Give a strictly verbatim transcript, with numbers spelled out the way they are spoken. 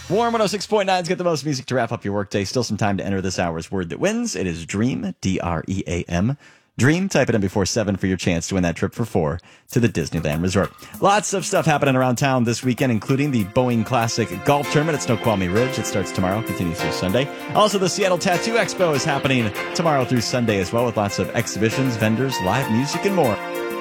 Warm one oh six point nine's got the most music to wrap up your workday. Still some time to enter this hour's word that wins. It is DREAM, D R E A M. DREAM, type it in before seven for your chance to win that trip for four to the Disneyland Resort. Lots of stuff happening around town this weekend, including the Boeing Classic Golf Tournament at Snoqualmie Ridge. It starts tomorrow, continues through Sunday. Also, the Seattle Tattoo Expo is happening tomorrow through Sunday as well, with lots of exhibitions, vendors, live music, and more.